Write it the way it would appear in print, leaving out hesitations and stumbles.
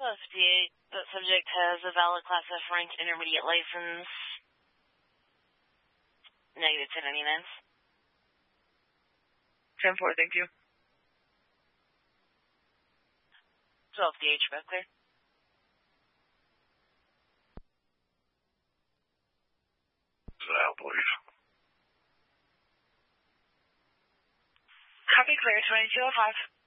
58. That subject has a valid Class F ranked intermediate license. Negative 1099s. 10-4, thank you. 12 DH, back clear. Now, please. Copy, clear, 2205.